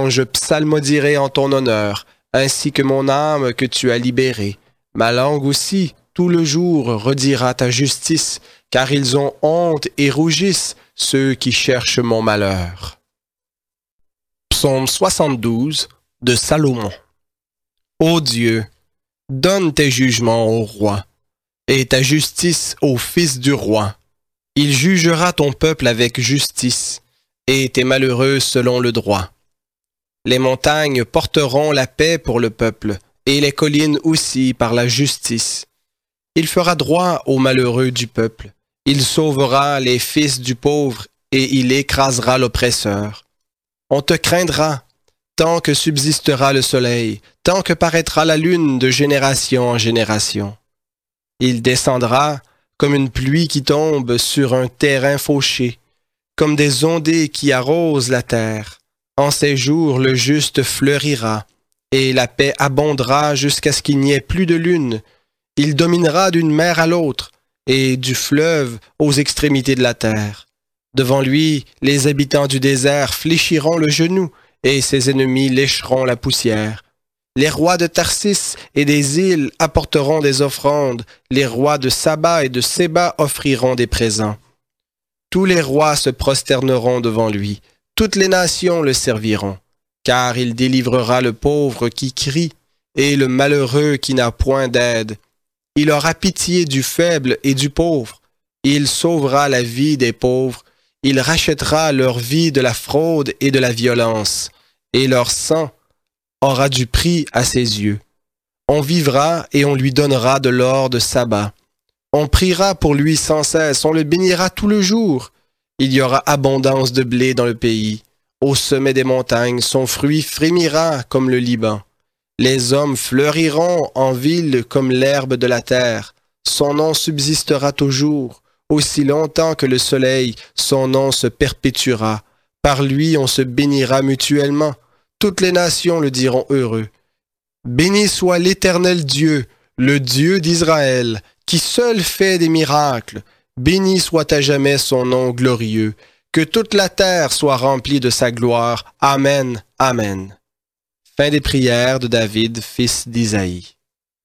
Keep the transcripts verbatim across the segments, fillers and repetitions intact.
anges psalmodiraient en ton honneur, ainsi que mon âme que tu as libérée. Ma langue aussi, tout le jour, redira ta justice, car ils ont honte et rougissent, ceux qui cherchent mon malheur. Psaume soixante-douze de Salomon. Ô Dieu, donne tes jugements au roi, et ta justice au fils du roi. Il jugera ton peuple avec justice, et tes malheureux selon le droit. Les montagnes porteront la paix pour le peuple, et les collines aussi par la justice. Il fera droit aux malheureux du peuple. Il sauvera les fils du pauvre, et il écrasera l'oppresseur. On te craindra, tant que subsistera le soleil, tant que paraîtra la lune de génération en génération. Il descendra comme une pluie qui tombe sur un terrain fauché, comme des ondées qui arrosent la terre. En ces jours, le juste fleurira, et la paix abondera jusqu'à ce qu'il n'y ait plus de lune. Il dominera d'une mer à l'autre, et du fleuve aux extrémités de la terre. Devant lui, les habitants du désert fléchiront le genou, et ses ennemis lécheront la poussière. Les rois de Tarsis et des îles apporteront des offrandes, les rois de Saba et de Séba offriront des présents. Tous les rois se prosterneront devant lui, toutes les nations le serviront, car il délivrera le pauvre qui crie, et le malheureux qui n'a point d'aide. Il aura pitié du faible et du pauvre. Il sauvera la vie des pauvres. Il rachètera leur vie de la fraude et de la violence. Et leur sang aura du prix à ses yeux. On vivra et on lui donnera de l'or de Saba. On priera pour lui sans cesse. On le bénira tout le jour. Il y aura abondance de blé dans le pays. Au sommet des montagnes, son fruit frémira comme le Liban. Les hommes fleuriront en ville comme l'herbe de la terre. Son nom subsistera toujours. Aussi longtemps que le soleil, son nom se perpétuera. Par lui, on se bénira mutuellement. Toutes les nations le diront heureux. Béni soit l'Éternel Dieu, le Dieu d'Israël, qui seul fait des miracles. Béni soit à jamais son nom glorieux. Que toute la terre soit remplie de sa gloire. Amen, Amen. Fin des prières de David, fils d'Isaïe.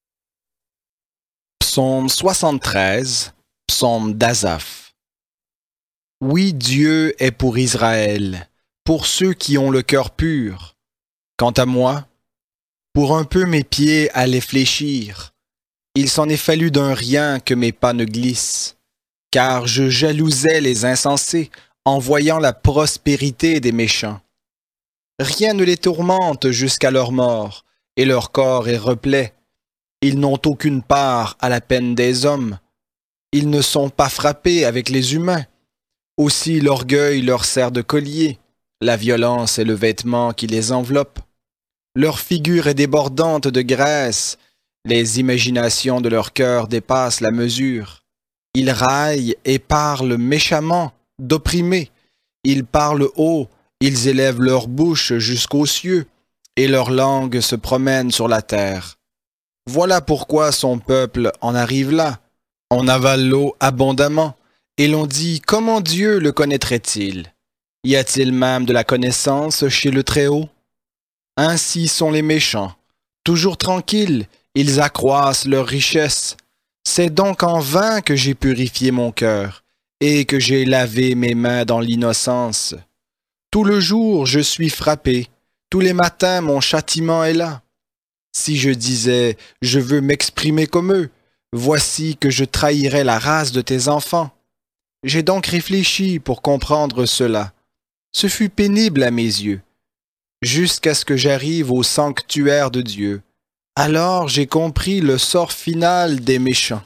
Psaume soixante-treize, psaume d'Asaph. Oui, Dieu est pour Israël, pour ceux qui ont le cœur pur. Quant à moi, pour un peu mes pieds allaient fléchir. Il s'en est fallu d'un rien que mes pas ne glissent, car je jalousais les insensés en voyant la prospérité des méchants. Rien ne les tourmente jusqu'à leur mort, et leur corps est replet. Ils n'ont aucune part à la peine des hommes. Ils ne sont pas frappés avec les humains. Aussi l'orgueil leur sert de collier. La violence est le vêtement qui les enveloppe. Leur figure est débordante de graisse. Les imaginations de leur cœur dépassent la mesure. Ils raillent et parlent méchamment, d'opprimés. Ils parlent haut. Ils élèvent leur bouche jusqu'aux cieux, et leur langue se promène sur la terre. Voilà pourquoi son peuple en arrive là. On avale l'eau abondamment, et l'on dit, comment Dieu le connaîtrait-il? Y a-t-il même de la connaissance chez le Très-Haut? Ainsi sont les méchants. Toujours tranquilles, ils accroissent leur richesse. C'est donc en vain que j'ai purifié mon cœur, et que j'ai lavé mes mains dans l'innocence. Tout le jour, je suis frappé. Tous les matins, mon châtiment est là. Si je disais, je veux m'exprimer comme eux, voici que je trahirais la race de tes enfants. J'ai donc réfléchi pour comprendre cela. Ce fut pénible à mes yeux, jusqu'à ce que j'arrive au sanctuaire de Dieu. Alors j'ai compris le sort final des méchants.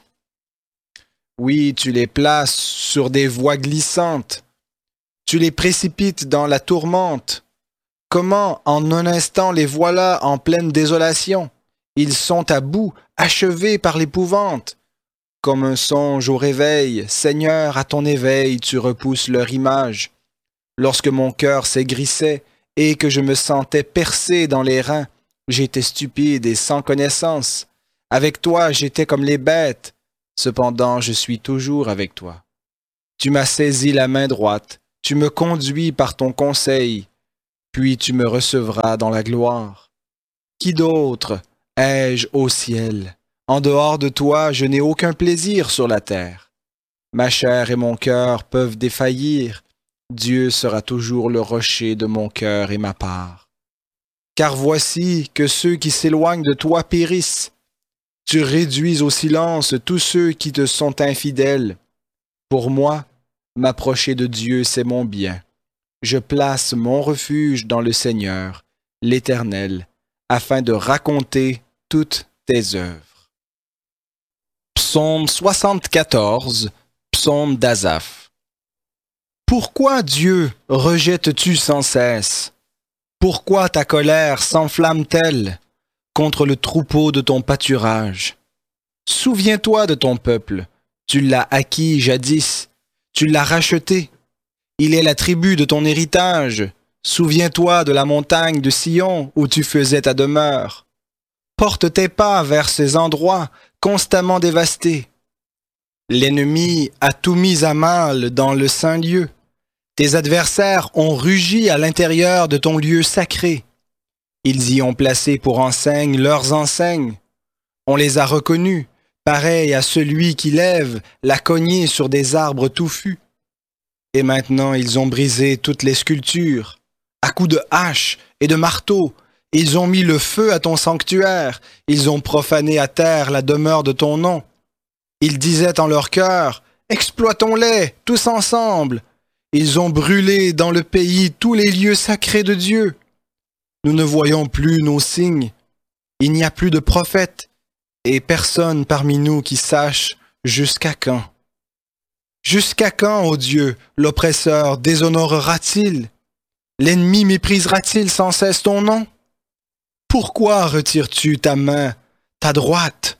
Oui, tu les places sur des voies glissantes. Tu les précipites dans la tourmente. Comment, en un instant, les voilà en pleine désolation? Ils sont à bout, achevés par l'épouvante. Comme un songe au réveil, Seigneur, à ton éveil, tu repousses leur image. Lorsque mon cœur s'aigrissait et que je me sentais percé dans les reins, j'étais stupide et sans connaissance. Avec toi, j'étais comme les bêtes. Cependant, je suis toujours avec toi. Tu m'as saisi la main droite. Tu me conduis par ton conseil. puis tu me recevras dans la gloire. Qui d'autre ai-je au ciel? En dehors de toi, je n'ai aucun plaisir sur la terre. Ma chair et mon cœur peuvent défaillir. Dieu sera toujours le rocher de mon cœur et ma part. Car voici que ceux qui s'éloignent de toi périssent. Tu réduis au silence tous ceux qui te sont infidèles. Pour moi, m'approcher de Dieu, c'est mon bien. Je place mon refuge dans le Seigneur, l'Éternel, afin de raconter toutes tes œuvres. Psaume soixante-quatorze, psaume d'Asaph. Pourquoi, Dieu, rejettes-tu sans cesse? Pourquoi ta colère s'enflamme-t-elle contre le troupeau de ton pâturage? Souviens-toi de ton peuple, tu l'as acquis jadis, tu l'as racheté. Il est la tribu de ton héritage. Souviens-toi de la montagne de Sion où tu faisais ta demeure. Porte tes pas vers ces endroits constamment dévastés. L'ennemi a tout mis à mal dans le saint lieu. Tes adversaires ont rugi à l'intérieur de ton lieu sacré. Ils y ont placé pour enseigne leurs enseignes. On les a reconnus, pareils à celui qui lève la cognée sur des arbres touffus. Et maintenant ils ont brisé toutes les sculptures. À coups de hache et de marteau, ils ont mis le feu à ton sanctuaire. Ils ont profané à terre la demeure de ton nom. Ils disaient en leur cœur, « Exploitons-les, tous ensemble !» Ils ont brûlé dans le pays tous les lieux sacrés de Dieu. Nous ne voyons plus nos signes. Il n'y a plus de prophètes, et personne parmi nous qui sache jusqu'à quand. Jusqu'à quand, ô Dieu, l'oppresseur déshonorera-t-il? L'ennemi méprisera-t-il sans cesse ton nom? Pourquoi retires-tu ta main, ta droite?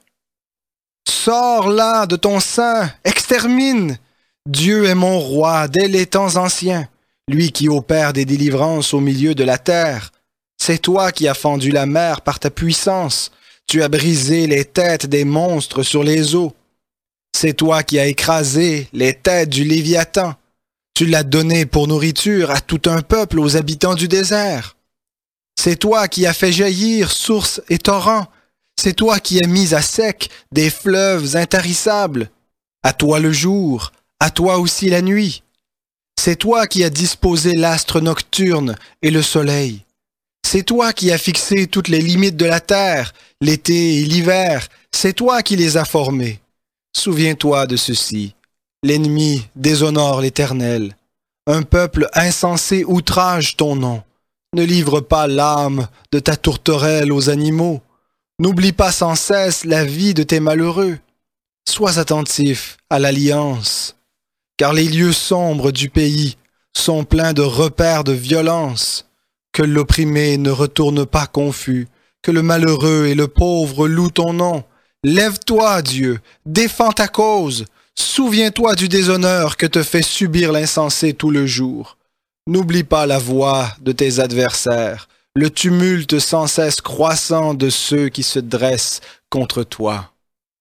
Sors là de ton sein, extermine! Dieu est mon roi dès les temps anciens, lui qui opère des délivrances au milieu de la terre. C'est toi qui as fendu la mer par ta puissance. Tu as brisé les têtes des monstres sur les eaux. C'est toi qui as écrasé les têtes du Léviathan. Tu l'as donné pour nourriture à tout un peuple, aux habitants du désert. C'est toi qui as fait jaillir sources et torrents. C'est toi qui as mis à sec des fleuves intarissables. À toi le jour, à toi aussi la nuit. C'est toi qui as disposé l'astre nocturne et le soleil. C'est toi qui as fixé toutes les limites de la terre, l'été et l'hiver. C'est toi qui les as formés. Souviens-toi de ceci. L'ennemi déshonore l'Éternel. Un peuple insensé outrage ton nom. Ne livre pas l'âme de ta tourterelle aux animaux. N'oublie pas sans cesse la vie de tes malheureux. Sois attentif à l'alliance, car les lieux sombres du pays sont pleins de repères de violence. Que l'opprimé ne retourne pas confus, que le malheureux et le pauvre louent ton nom. Lève-toi, Dieu, défends ta cause. Souviens-toi du déshonneur que te fait subir l'insensé tout le jour. N'oublie pas la voix de tes adversaires, le tumulte sans cesse croissant de ceux qui se dressent contre toi.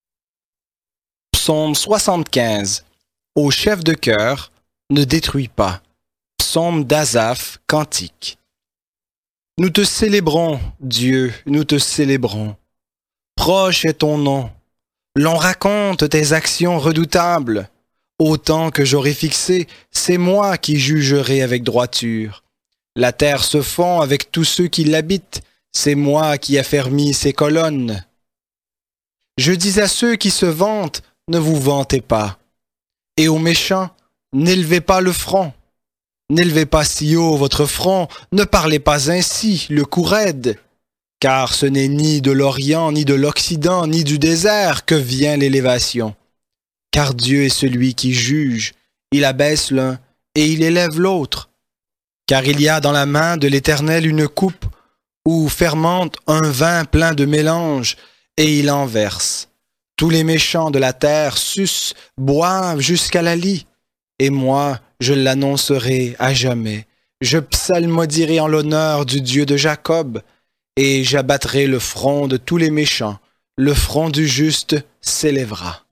Psaume soixante-quinze. Au chef de chœur, ne détruis pas. Psaume d'Asaph, cantique. Nous te célébrons, Dieu, nous te célébrons. Proche est ton nom. L'on raconte tes actions redoutables. Au temps que j'aurai fixé, c'est moi qui jugerai avec droiture. La terre se fond avec tous ceux qui l'habitent. C'est moi qui affermis ses colonnes. Je dis à ceux qui se vantent, ne vous vantez pas. Et aux méchants, n'élevez pas le front. N'élevez pas si haut votre front, ne parlez pas ainsi, le cou raide. Car ce n'est ni de l'Orient, ni de l'Occident, ni du désert que vient l'élévation. Car Dieu est celui qui juge, il abaisse l'un et il élève l'autre. Car il y a dans la main de l'Éternel une coupe où fermente un vin plein de mélange, et il en verse. Tous les méchants de la terre sucent, boivent jusqu'à la lie, et moi, je l'annoncerai à jamais. Je psalmodierai en l'honneur du Dieu de Jacob, et j'abattrai le front de tous les méchants. Le front du juste s'élèvera.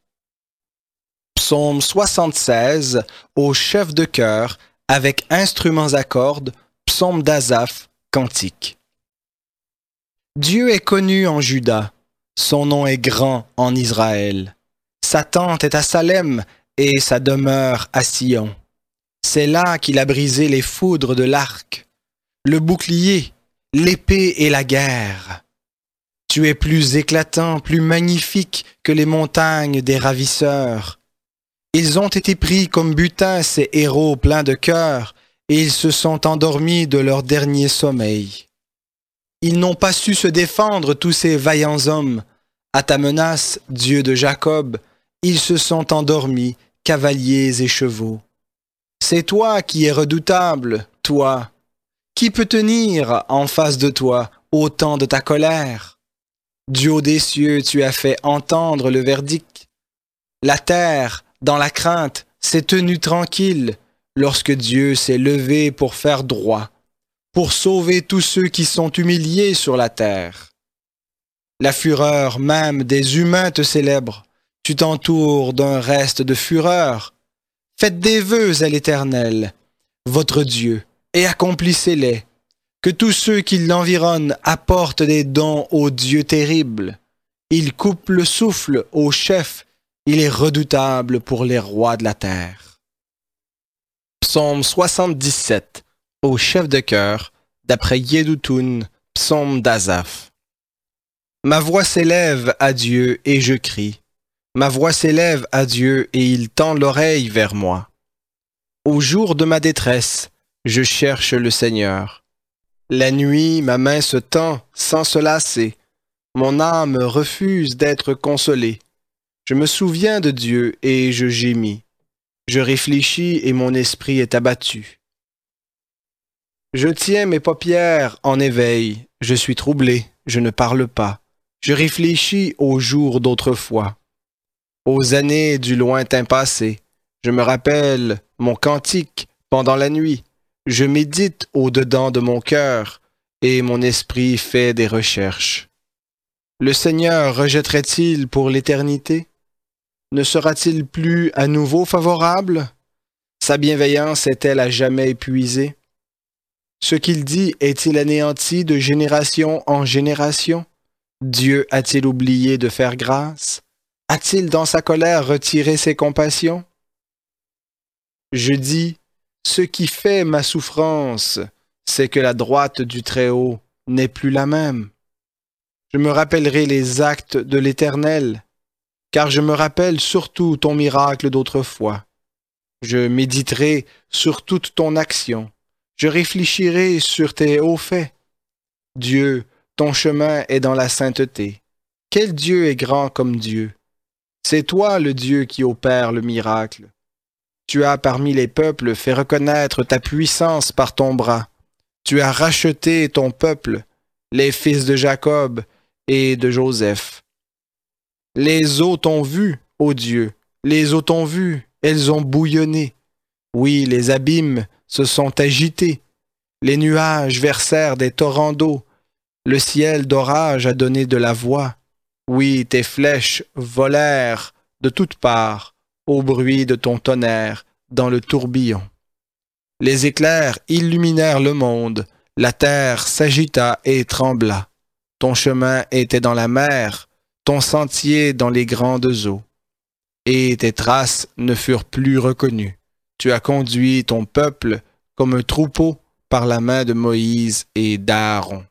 Psaume soixante-seize, au chef de chœur, avec instruments à cordes, psaume d'Asaph, Cantique. Dieu est connu en Juda, son nom est grand en Israël. Sa tente est à Salem et sa demeure à Sion. C'est là qu'il a brisé les foudres de l'arc, le bouclier, l'épée et la guerre. Tu es plus éclatant, plus magnifique que les montagnes des ravisseurs. Ils ont été pris comme butin, ces héros pleins de cœur, et ils se sont endormis de leur dernier sommeil. Ils n'ont pas su se défendre, tous ces vaillants hommes. À ta menace, Dieu de Jacob, ils se sont endormis, cavaliers et chevaux. C'est toi qui es redoutable, toi. Qui peut tenir en face de toi au temps de ta colère? Du haut des cieux, tu as fait entendre le verdict. La terre, dans la crainte, s'est tenue tranquille lorsque Dieu s'est levé pour faire droit, pour sauver tous ceux qui sont humiliés sur la terre. La fureur même des humains te célèbre. Tu t'entoures d'un reste de fureur. Faites des vœux à l'Éternel, votre Dieu, et accomplissez-les. Que tous ceux qui l'environnent apportent des dons au Dieu terrible. Il coupe le souffle au chef. Il est redoutable pour les rois de la terre. Psaume soixante-dix-sept, au chef de chœur, d'après Yédoutun, psaume d'Asaph. Ma voix s'élève à Dieu et je crie. Ma voix s'élève à Dieu et il tend l'oreille vers moi. Au jour de ma détresse, je cherche le Seigneur. La nuit, ma main se tend sans se lasser. Mon âme refuse d'être consolée. Je me souviens de Dieu et je gémis. Je réfléchis et mon esprit est abattu. Je tiens mes paupières en éveil. Je suis troublé, je ne parle pas. Je réfléchis aux jours d'autrefois, aux années du lointain passé. Je me rappelle mon cantique pendant la nuit. Je médite au-dedans de mon cœur et mon esprit fait des recherches. Le Seigneur rejetterait-il pour l'éternité? Ne sera-t-il plus à nouveau favorable? Sa bienveillance est-elle à jamais épuisée? Ce qu'il dit est-il anéanti de génération en génération? Dieu a-t-il oublié de faire grâce? A-t-il dans sa colère retiré ses compassions? Je dis, ce qui fait ma souffrance, c'est que la droite du Très-Haut n'est plus la même. Je me rappellerai les actes de l'Éternel, car je me rappelle surtout ton miracle d'autrefois. Je méditerai sur toute ton action. Je réfléchirai sur tes hauts faits. Dieu, ton chemin est dans la sainteté. Quel Dieu est grand comme Dieu? C'est toi le Dieu qui opère le miracle. Tu as parmi les peuples fait reconnaître ta puissance par ton bras. Tu as racheté ton peuple, les fils de Jacob et de Joseph. Les eaux t'ont vu, ô Dieu, les eaux t'ont vu, elles ont bouillonné. Oui, les abîmes se sont agités. Les nuages versèrent des torrents d'eau. Le ciel d'orage a donné de la voix. Oui, tes flèches volèrent de toutes parts au bruit de ton tonnerre dans le tourbillon. Les éclairs illuminèrent le monde, la terre s'agita et trembla. Ton chemin était dans la mer, ton sentier dans les grandes eaux. Et tes traces ne furent plus reconnues. Tu as conduit ton peuple comme un troupeau par la main de Moïse et d'Aaron.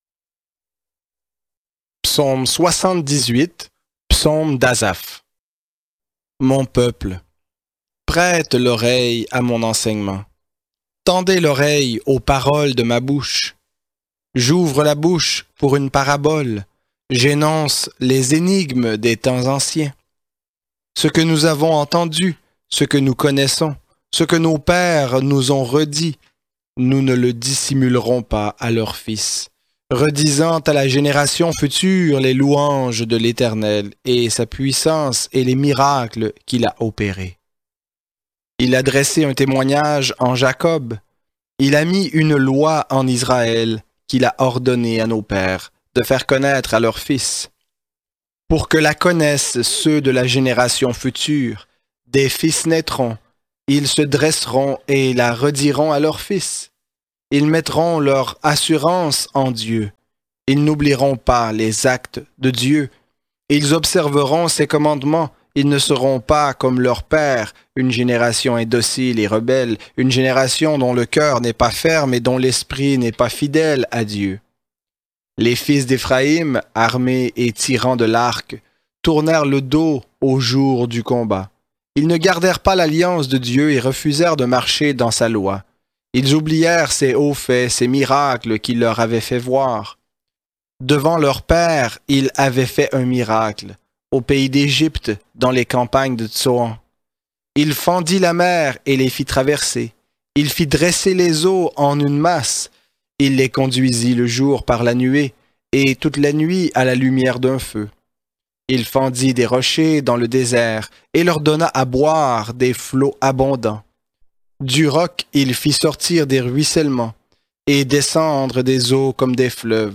Psaume soixante-dix-huit, psaume d'Asaph. Mon peuple, prête l'oreille à mon enseignement. Tendez l'oreille aux paroles de ma bouche. J'ouvre la bouche pour une parabole. J'énonce les énigmes des temps anciens. Ce que nous avons entendu, ce que nous connaissons, ce que nos pères nous ont redit, nous ne le dissimulerons pas à leurs fils, redisant à la génération future les louanges de l'Éternel et sa puissance et les miracles qu'il a opérés. Il a dressé un témoignage en Jacob, il a mis une loi en Israël qu'il a ordonné à nos pères de faire connaître à leurs fils, pour que la connaissent ceux de la génération future. Des fils naîtront, ils se dresseront et la rediront à leurs fils. Ils mettront leur assurance en Dieu. Ils n'oublieront pas les actes de Dieu. Ils observeront ses commandements. Ils ne seront pas comme leur père, une génération indocile et rebelle, une génération dont le cœur n'est pas ferme et dont l'esprit n'est pas fidèle à Dieu. Les fils d'Éphraïm, armés et tirant de l'arc, tournèrent le dos au jour du combat. Ils ne gardèrent pas l'alliance de Dieu et refusèrent de marcher dans sa loi. Ils oublièrent ses hauts faits, ses miracles qu'il leur avait fait voir. Devant leur père, il avait fait un miracle, au pays d'Égypte, dans les campagnes de Tsoan. Il fendit la mer et les fit traverser. Il fit dresser les eaux en une masse. Il les conduisit le jour par la nuée, et toute la nuit à la lumière d'un feu. Il fendit des rochers dans le désert, et leur donna à boire des flots abondants. Du roc, il fit sortir des ruissellements, et descendre des eaux comme des fleuves.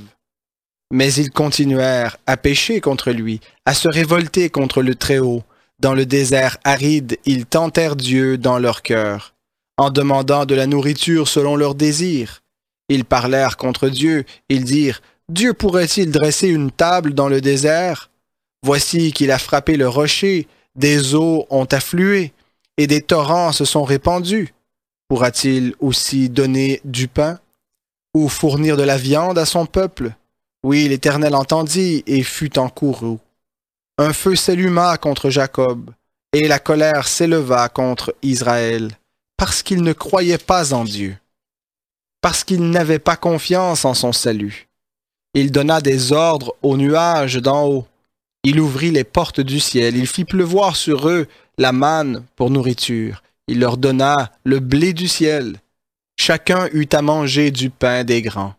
Mais ils continuèrent à pécher contre lui, à se révolter contre le Très-Haut. Dans le désert aride, ils tentèrent Dieu dans leur cœur, en demandant de la nourriture selon leurs désirs. Ils parlèrent contre Dieu, ils dirent, « Dieu pourrait-il dresser une table dans le désert? Voici qu'il a frappé le rocher, des eaux ont afflué, et des torrents se sont répandus. Pourra-t-il aussi donner du pain, ou fournir de la viande à son peuple? » Oui, l'Éternel entendit et fut en courroux. Un feu s'alluma contre Jacob, et la colère s'éleva contre Israël, parce qu'il ne croyait pas en Dieu, parce qu'il n'avait pas confiance en son salut. Il donna des ordres aux nuages d'en haut. Il ouvrit les portes du ciel. Il fit pleuvoir sur eux la manne pour nourriture. Il leur donna le blé du ciel. Chacun eut à manger du pain des grands.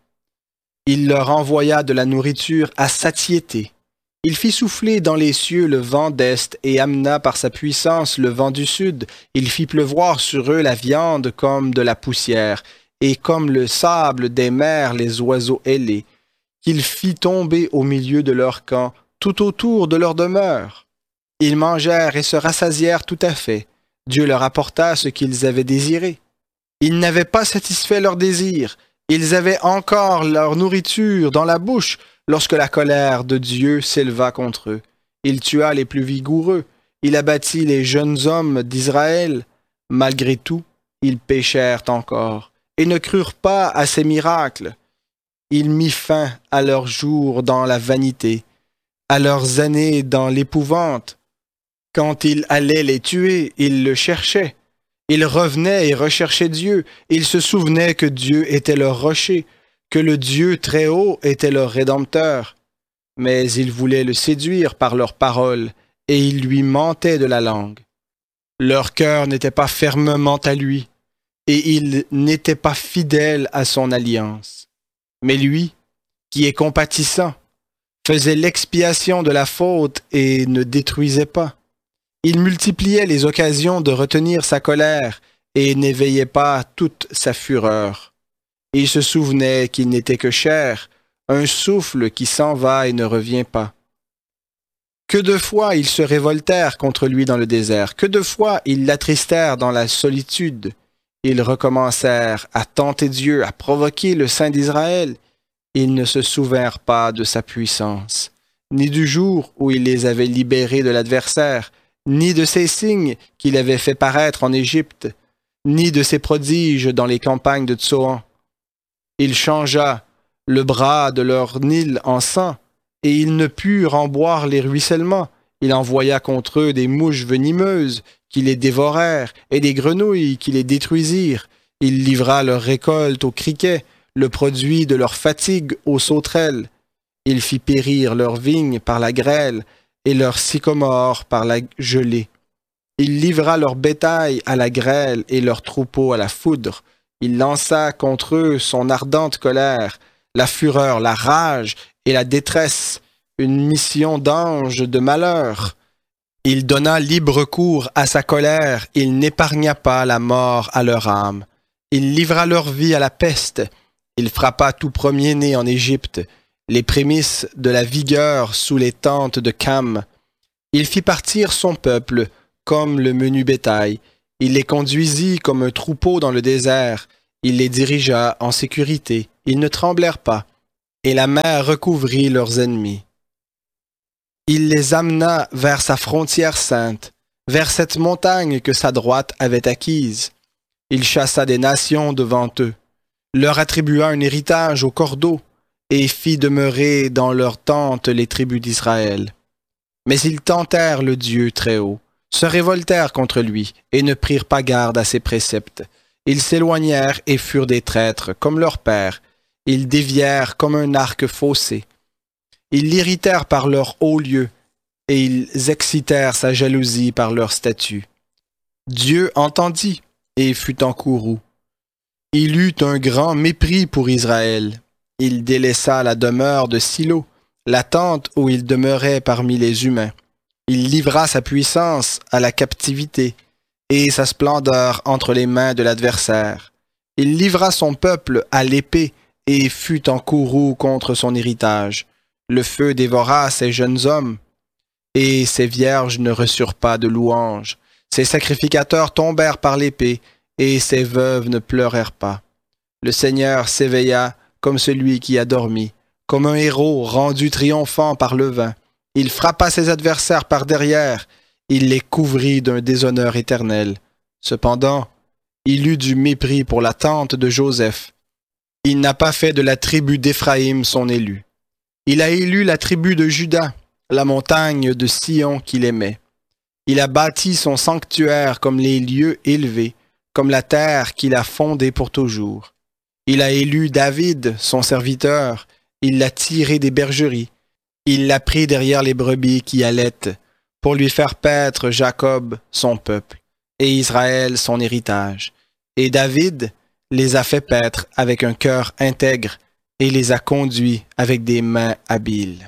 Il leur envoya de la nourriture à satiété. Il fit souffler dans les cieux le vent d'est et amena par sa puissance le vent du sud. Il fit pleuvoir sur eux la viande comme de la poussière, et comme le sable des mers les oiseaux ailés, qu'il fit tomber au milieu de leur camp, tout autour de leur demeure. Ils mangèrent et se rassasièrent tout à fait. Dieu leur apporta ce qu'ils avaient désiré. Ils n'avaient pas satisfait leur désir. Ils avaient encore leur nourriture dans la bouche lorsque la colère de Dieu s'éleva contre eux. Il tua les plus vigoureux. Il abattit les jeunes hommes d'Israël. Malgré tout, ils péchèrent encore et ne crurent pas à ses miracles. Il mit fin à leurs jours dans la vanité, à leurs années dans l'épouvante. Quand il allait les tuer, ils le cherchaient. Ils revenaient et recherchaient Dieu. Ils se souvenaient que Dieu était leur rocher, que le Dieu très haut était leur rédempteur. Mais ils voulaient le séduire par leurs paroles, et ils lui mentaient de la langue. Leur cœur n'était pas fermement à lui, et ils n'étaient pas fidèles à son alliance. Mais lui, qui est compatissant, faisait l'expiation de la faute et ne détruisait pas. Il multipliait les occasions de retenir sa colère et n'éveillait pas toute sa fureur. Il se souvenait qu'il n'était que chair, un souffle qui s'en va et ne revient pas. Que de fois ils se révoltèrent contre lui dans le désert, que de fois ils l'attristèrent dans la solitude. Ils recommencèrent à tenter Dieu, à provoquer le Saint d'Israël. Ils ne se souvinrent pas de sa puissance, ni du jour où il les avait libérés de l'adversaire, ni de ses signes qu'il avait fait paraître en Égypte, ni de ses prodiges dans les campagnes de Tsoan. Il changea le bras de leur Nil en sang, et ils ne purent en boire les ruissellements. Il envoya contre eux des mouches venimeuses qui les dévorèrent, et des grenouilles qui les détruisirent. Il livra leur récolte aux criquets, le produit de leur fatigue aux sauterelles. Il fit périr leurs vignes par la grêle, et leurs sycomores par la gelée. Il livra leur bétail à la grêle et leurs troupeaux à la foudre. Il lança contre eux son ardente colère, la fureur, la rage et la détresse, une mission d'ange de malheur. Il donna libre cours à sa colère, il n'épargna pas la mort à leur âme. Il livra leur vie à la peste, il frappa tout premier-né en Égypte, les prémices de la vigueur sous les tentes de Cam. Il fit partir son peuple comme le menu bétail. Il les conduisit comme un troupeau dans le désert. Il les dirigea en sécurité, ils ne tremblèrent pas, et la mer recouvrit leurs ennemis. Il les amena vers sa frontière sainte, vers cette montagne que sa droite avait acquise. Il chassa des nations devant eux, leur attribua un héritage au cordeau, et fit demeurer dans leurs tentes les tribus d'Israël. Mais ils tentèrent le Dieu très haut, se révoltèrent contre lui, et ne prirent pas garde à ses préceptes. Ils s'éloignèrent et furent des traîtres, comme leur père. Ils dévièrent comme un arc faussé. Ils l'irritèrent par leur haut lieu, et ils excitèrent sa jalousie par leur statut. Dieu entendit, et fut en courroux. Il eut un grand mépris pour Israël. Il délaissa la demeure de Silo, la tente où il demeurait parmi les humains. Il livra sa puissance à la captivité, et sa splendeur entre les mains de l'adversaire. Il livra son peuple à l'épée, et fut en courroux contre son héritage. Le feu dévora ses jeunes hommes, et ses vierges ne reçurent pas de louanges. Ses sacrificateurs tombèrent par l'épée, et ses veuves ne pleurèrent pas. Le Seigneur s'éveilla comme celui qui a dormi, comme un héros rendu triomphant par le vin. Il frappa ses adversaires par derrière, il les couvrit d'un déshonneur éternel. Cependant, il eut du mépris pour la tente de Joseph. Il n'a pas fait de la tribu d'Éphraïm son élu. Il a élu la tribu de Juda, la montagne de Sion qu'il aimait. Il a bâti son sanctuaire comme les lieux élevés, comme la terre qu'il a fondée pour toujours. Il a élu David, son serviteur, il l'a tiré des bergeries. Il l'a pris derrière les brebis qui allaitent, pour lui faire paître Jacob, son peuple, et Israël, son héritage. Et David les a fait paître avec un cœur intègre, et les a conduits avec des mains habiles.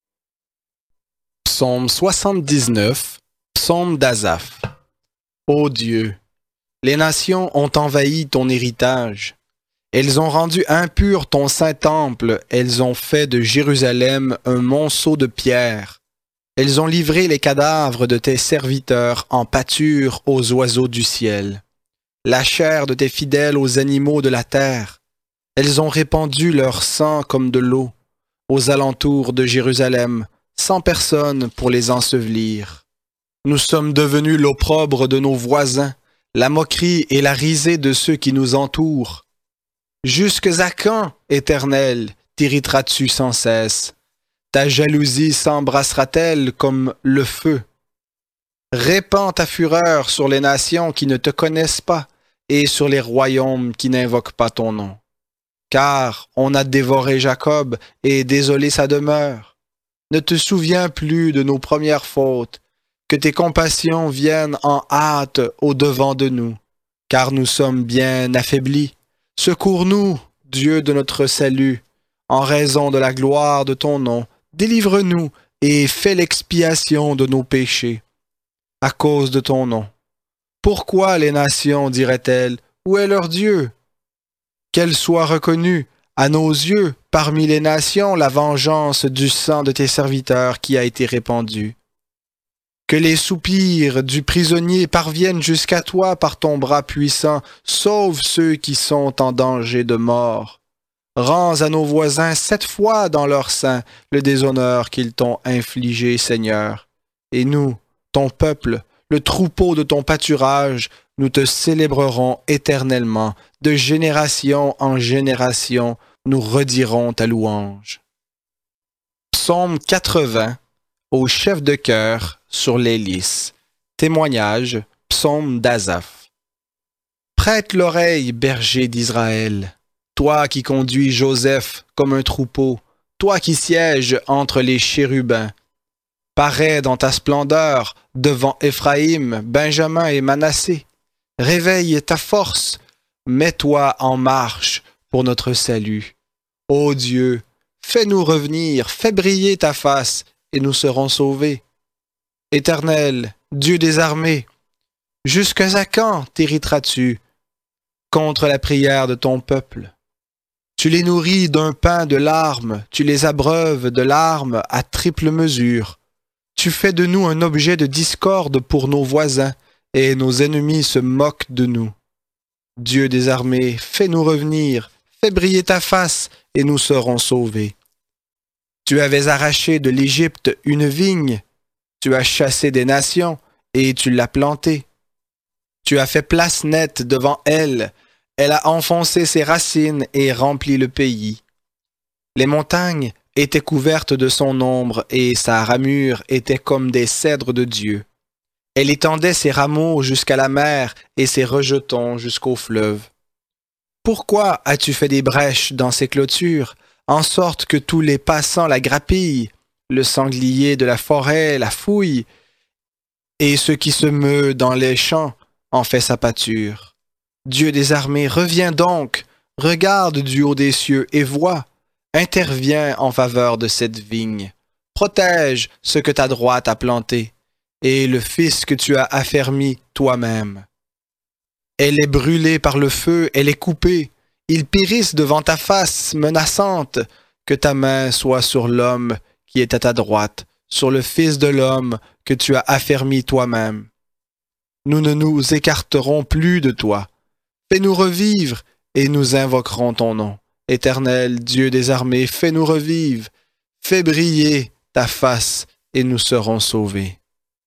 Psaume soixante-dix-neuf, psaume d'Asaph. Ô Dieu, les nations ont envahi ton héritage. Elles ont rendu impur ton saint temple, elles ont fait de Jérusalem un monceau de pierre. Elles ont livré les cadavres de tes serviteurs en pâture aux oiseaux du ciel, la chair de tes fidèles aux animaux de la terre. Elles ont répandu leur sang comme de l'eau aux alentours de Jérusalem, sans personne pour les ensevelir. Nous sommes devenus l'opprobre de nos voisins, la moquerie et la risée de ceux qui nous entourent. Jusque à quand, Éternel, t'irriteras-tu sans cesse? Ta jalousie s'embrassera-t-elle comme le feu? Répands ta fureur sur les nations qui ne te connaissent pas et sur les royaumes qui n'invoquent pas ton nom. Car on a dévoré Jacob et désolé sa demeure. Ne te souviens plus de nos premières fautes, que tes compassions viennent en hâte au-devant de nous, car nous sommes bien affaiblis. Secours-nous, Dieu de notre salut, en raison de la gloire de ton nom. Délivre-nous et fais l'expiation de nos péchés, à cause de ton nom. Pourquoi les nations, diraient-elles, où est leur Dieu? Qu'elle soit reconnue à nos yeux parmi les nations la vengeance du sang de tes serviteurs qui a été répandue. Que les soupirs du prisonnier parviennent jusqu'à toi par ton bras puissant, sauve ceux qui sont en danger de mort. Rends à nos voisins sept fois dans leur sein le déshonneur qu'ils t'ont infligé, Seigneur. Et nous, ton peuple, le troupeau de ton pâturage, nous te célébrerons éternellement, de génération en génération, nous redirons ta louange. Psaume quatre-vingts, au chef de chœur, sur les lys. Témoignage, psaume d'Asaph. Prête l'oreille, berger d'Israël, toi qui conduis Joseph comme un troupeau, toi qui sièges entre les chérubins. Parais dans ta splendeur devant Éphraïm, Benjamin et Manassé. Réveille ta force, mets-toi en marche pour notre salut. Ô Dieu, fais-nous revenir, fais briller ta face, et nous serons sauvés. Éternel, Dieu des armées, jusqu'à quand t'irriteras-tu contre la prière de ton peuple? Tu les nourris d'un pain de larmes, tu les abreuves de larmes à triple mesure. Tu fais de nous un objet de discorde pour nos voisins, et nos ennemis se moquent de nous. Dieu des armées, fais-nous revenir, fais briller ta face, et nous serons sauvés. Tu avais arraché de l'Égypte une vigne, tu as chassé des nations, et tu l'as plantée. Tu as fait place nette devant elle, elle a enfoncé ses racines et rempli le pays. Les montagnes étaient couvertes de son ombre, et sa ramure était comme des cèdres de Dieu. Elle étendait ses rameaux jusqu'à la mer et ses rejetons jusqu'au fleuve. Pourquoi as-tu fait des brèches dans ces clôtures, en sorte que tous les passants la grappillent, le sanglier de la forêt la fouille, et ce qui se meut dans les champs en fait sa pâture? Dieu des armées, reviens donc, regarde du haut des cieux et vois, interviens en faveur de cette vigne, protège ce que ta droite a planté, et le fils que tu as affermi toi-même. Elle est brûlée par le feu, elle est coupée. Ils périssent devant ta face menaçante. Que ta main soit sur l'homme qui est à ta droite, sur le Fils de l'homme que tu as affermi toi-même. Nous ne nous écarterons plus de toi. Fais-nous revivre et nous invoquerons ton nom. Éternel Dieu des armées, fais-nous revivre. Fais briller ta face et nous serons sauvés.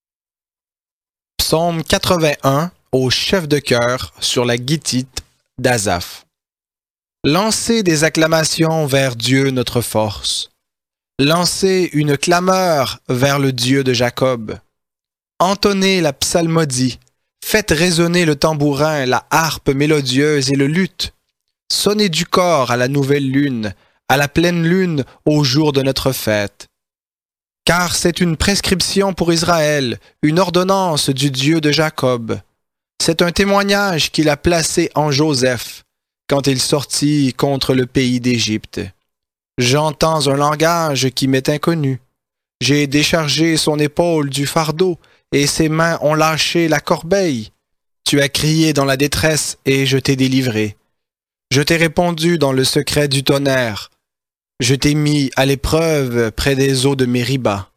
Psaume quatre-vingt-un au chef de chœur sur la guitite d'Asaph. Lancez des acclamations vers Dieu notre force. Lancez une clameur vers le Dieu de Jacob. Entonnez la psalmodie. Faites résonner le tambourin, la harpe mélodieuse et le luth. Sonnez du cor à la nouvelle lune, à la pleine lune au jour de notre fête. Car c'est une prescription pour Israël, une ordonnance du Dieu de Jacob. C'est un témoignage qu'il a placé en Joseph, quand il sortit contre le pays d'Égypte. J'entends un langage qui m'est inconnu. J'ai déchargé son épaule du fardeau, et ses mains ont lâché la corbeille. Tu as crié dans la détresse, et je t'ai délivré. Je t'ai répondu dans le secret du tonnerre. Je t'ai mis à l'épreuve près des eaux de Mériba.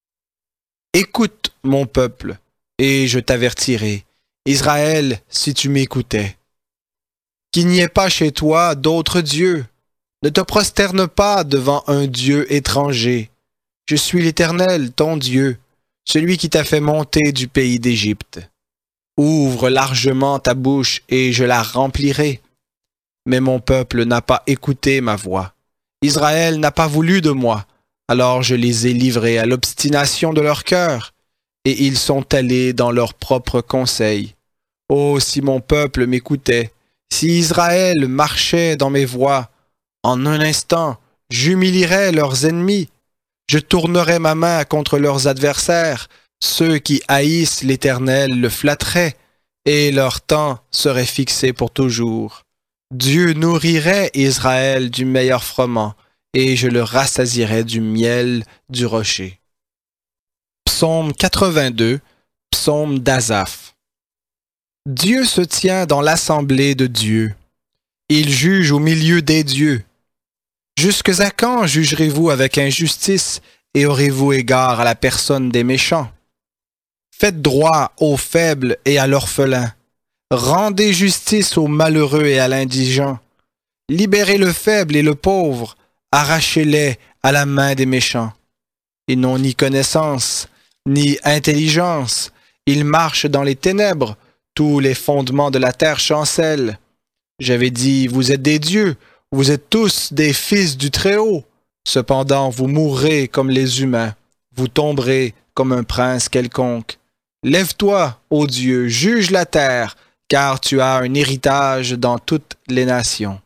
Écoute, mon peuple, et je t'avertirai. Israël, si tu m'écoutais. Qu'il n'y ait pas chez toi d'autres dieux. Ne te prosterne pas devant un Dieu étranger. Je suis l'Éternel, ton Dieu, celui qui t'a fait monter du pays d'Égypte. Ouvre largement ta bouche et je la remplirai. Mais mon peuple n'a pas écouté ma voix. Israël n'a pas voulu de moi, alors je les ai livrés à l'obstination de leur cœur, et ils sont allés dans leurs propres conseils. Oh, si mon peuple m'écoutait, si Israël marchait dans mes voies, en un instant, j'humilierais leurs ennemis, je tournerais ma main contre leurs adversaires, ceux qui haïssent l'Éternel le flatteraient, et leur temps serait fixé pour toujours. Dieu nourrirait Israël du meilleur froment, et je le rassasierais du miel du rocher. Psaume quatre-vingt-deux, psaume d'Asaph. Dieu se tient dans l'assemblée de Dieu. Il juge au milieu des dieux. Jusques à quand jugerez-vous avec injustice et aurez-vous égard à la personne des méchants? Faites droit aux faibles et à l'orphelin. Rendez justice aux malheureux et à l'indigent. Libérez le faible et le pauvre. Arrachez-les à la main des méchants. Ils n'ont ni connaissance, ni intelligence. Ils marchent dans les ténèbres. Tous les fondements de la terre chancellent. J'avais dit, vous êtes des dieux, vous êtes tous des fils du Très-Haut. Cependant, vous mourrez comme les humains, vous tomberez comme un prince quelconque. Lève-toi, ô Dieu, juge la terre, car tu as un héritage dans toutes les nations.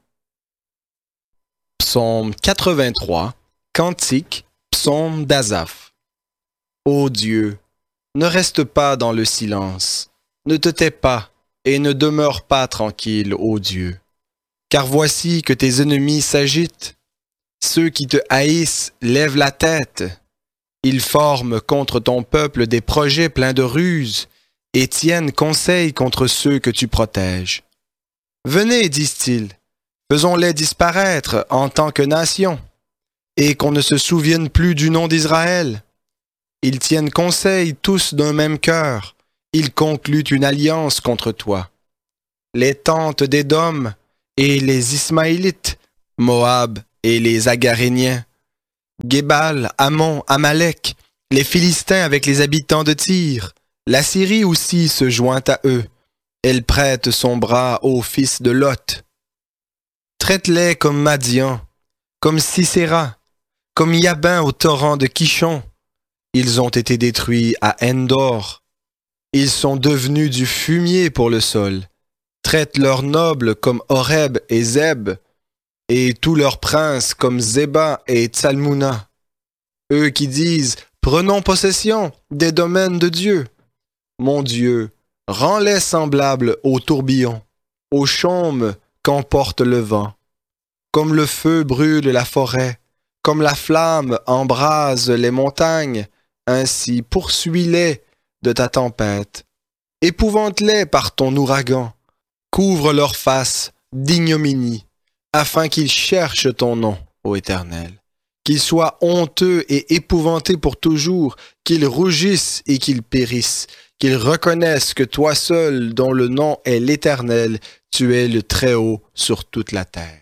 Psaume quatre-vingt-trois, Cantique, psaume d'Asaph. Ô Dieu, ne reste pas dans le silence, ne te tais pas et ne demeure pas tranquille, ô Dieu. Car voici que tes ennemis s'agitent. Ceux qui te haïssent lèvent la tête. Ils forment contre ton peuple des projets pleins de ruses et tiennent conseil contre ceux que tu protèges. Venez, disent-ils, faisons-les disparaître en tant que nation, et qu'on ne se souvienne plus du nom d'Israël. Ils tiennent conseil tous d'un même cœur. Ils concluent une alliance contre toi. les tentes d'Édom et les Ismaélites, Moab et les Agaréniens, Gébal, Ammon, Amalek, les Philistins avec les habitants de Tyr. La Syrie aussi se joint à eux. Elle prête son bras aux fils de Lot. Traite-les comme Madian, comme Sisera, comme Yabin au torrent de Kishon. Ils ont été détruits à Endor. Ils sont devenus du fumier pour le sol. Traite leurs nobles comme Horeb et Zeb, et tous leurs princes comme Zéba et Tsalmouna. Eux qui disent « Prenons possession des domaines de Dieu ». Mon Dieu, rends-les semblables aux tourbillons, aux chaumes qu'emporte le vent. Comme le feu brûle la forêt, comme la flamme embrase les montagnes, ainsi poursuis-les de ta tempête. Épouvante-les par ton ouragan. Couvre leur face d'ignominie, afin qu'ils cherchent ton nom, ô Éternel. Qu'ils soient honteux et épouvantés pour toujours, qu'ils rougissent et qu'ils périssent, qu'ils reconnaissent que toi seul, dont le nom est l'Éternel, tu es le Très-Haut sur toute la terre.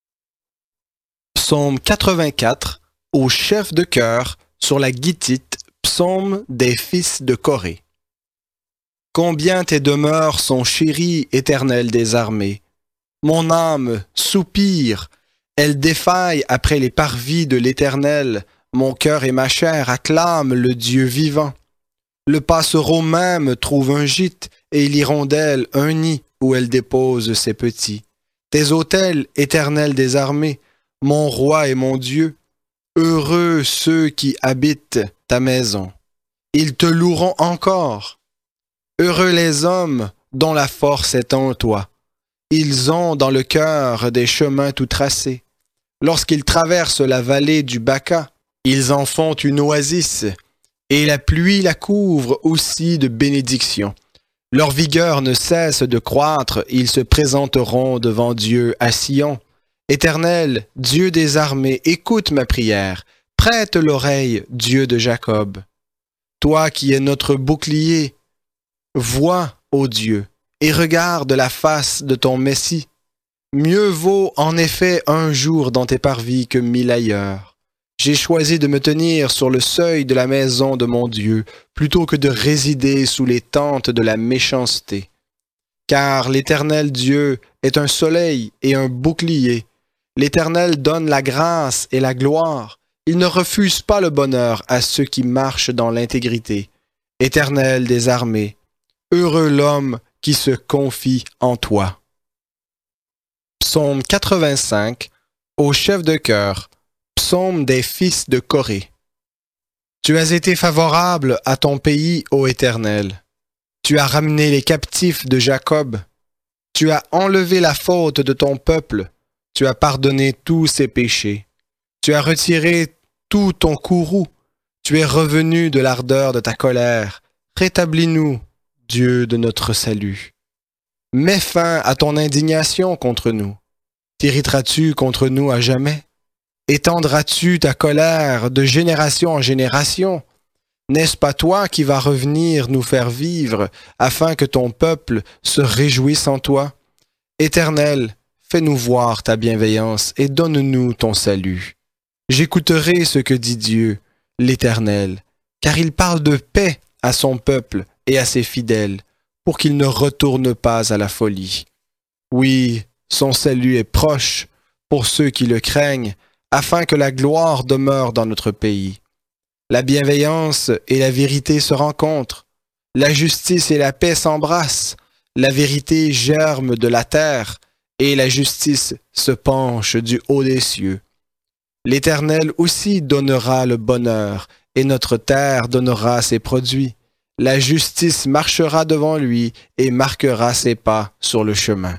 Psaume quatre-vingt-quatre, au chef de chœur, sur la guitite, psaume des fils de Corée. Combien tes demeures sont chéries, Éternel des armées. Mon âme soupire, elle défaille après les parvis de l'Éternel. Mon cœur et ma chair acclament le Dieu vivant. Le passereau même trouve un gîte, et l'hirondelle un nid où elle dépose ses petits. Tes autels, Éternel des armées, mon roi et mon Dieu, heureux ceux qui habitent ta maison. Ils te loueront encore. Heureux les hommes dont la force est en toi. Ils ont dans le cœur des chemins tout tracés. Lorsqu'ils traversent la vallée du Baca, ils en font une oasis, et la pluie la couvre aussi de bénédictions. Leur vigueur ne cesse de croître, ils se présenteront devant Dieu à Sion. Éternel, Dieu des armées, écoute ma prière, prête l'oreille, Dieu de Jacob. Toi qui es notre bouclier, vois, ô Dieu, et regarde la face de ton Messie. Mieux vaut en effet un jour dans tes parvis que mille ailleurs. J'ai choisi de me tenir sur le seuil de la maison de mon Dieu, plutôt que de résider sous les tentes de la méchanceté. Car l'Éternel Dieu est un soleil et un bouclier. L'Éternel donne la grâce et la gloire. Il ne refuse pas le bonheur à ceux qui marchent dans l'intégrité. Éternel des armées, heureux l'homme qui se confie en toi. Psaume quatre-vingt-cinq, au chef de chœur, psaume des fils de Corée. Tu as été favorable à ton pays, ô Éternel. Tu as ramené les captifs de Jacob. Tu as enlevé la faute de ton peuple. Tu as pardonné tous ses péchés. Tu as retiré tout ton courroux. Tu es revenu de l'ardeur de ta colère. Rétablis-nous, Dieu de notre salut. Mets fin à ton indignation contre nous. T'irriteras-tu contre nous à jamais? Étendras-tu ta colère de génération en génération? N'est-ce pas toi qui vas revenir nous faire vivre, afin que ton peuple se réjouisse en toi? Éternel, fais-nous voir ta bienveillance et donne-nous ton salut. J'écouterai ce que dit Dieu, l'Éternel, car il parle de paix à son peuple et à ses fidèles, pour qu'ils ne retournent pas à la folie. Oui, son salut est proche pour ceux qui le craignent, afin que la gloire demeure dans notre pays. La bienveillance et la vérité se rencontrent, la justice et la paix s'embrassent, la vérité germe de la terre, et la justice se penche du haut des cieux. L'Éternel aussi donnera le bonheur, et notre terre donnera ses produits. La justice marchera devant lui et marquera ses pas sur le chemin.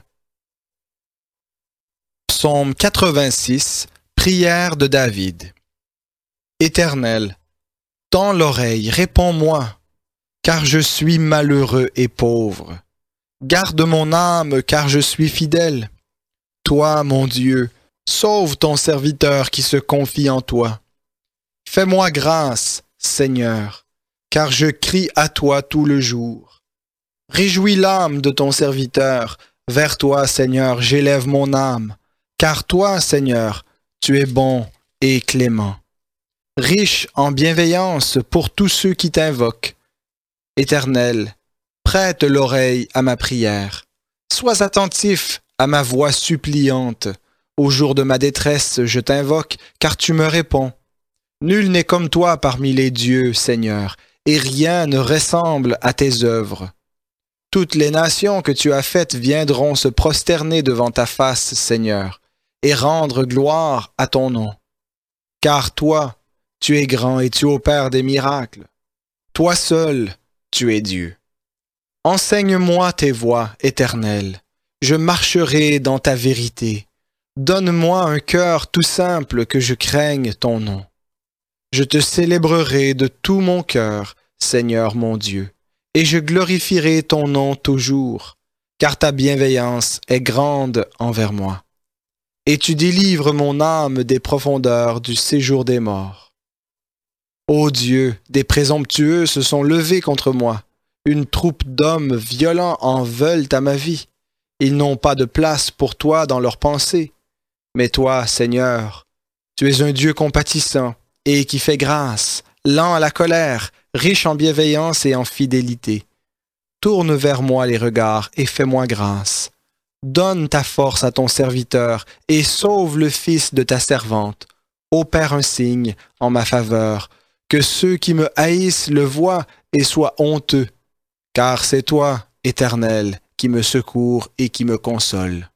Psaume quatre-vingt-six, prière de David. Éternel, tends l'oreille, réponds-moi, car je suis malheureux et pauvre. Garde mon âme, car je suis fidèle. Toi, mon Dieu, sauve ton serviteur qui se confie en toi. Fais-moi grâce, Seigneur, car je crie à toi tout le jour. Réjouis l'âme de ton serviteur, Vers toi, Seigneur, j'élève mon âme, car toi, Seigneur, tu es bon et clément, riche en bienveillance pour tous ceux qui t'invoquent. Éternel, prête l'oreille à ma prière. Sois attentif à ma voix suppliante. Au jour de ma détresse, je t'invoque, car tu me réponds. Nul n'est comme toi parmi les dieux, Seigneur, et rien ne ressemble à tes œuvres. Toutes les nations que tu as faites viendront se prosterner devant ta face, Seigneur, et rendre gloire à ton nom. Car toi, tu es grand et tu opères des miracles. Toi seul, tu es Dieu. Enseigne-moi tes voies, Éternel. Je marcherai dans ta vérité. Donne-moi un cœur tout simple que je craigne ton nom. Je te célébrerai de tout mon cœur, Seigneur mon Dieu, et je glorifierai ton nom toujours, car ta bienveillance est grande envers moi. Et tu délivres mon âme des profondeurs du séjour des morts. Ô Dieu, des présomptueux se sont levés contre moi. Une troupe d'hommes violents en veulent à ma vie. Ils n'ont pas de place pour toi dans leurs pensées. Mais toi, Seigneur, tu es un Dieu compatissant et qui fait grâce, lent à la colère, riche en bienveillance et en fidélité. Tourne vers moi les regards et fais-moi grâce. Donne ta force à ton serviteur et sauve le fils de ta servante. Opère un signe en ma faveur, que ceux qui me haïssent le voient et soient honteux, car c'est toi, Éternel, qui me secours et qui me console.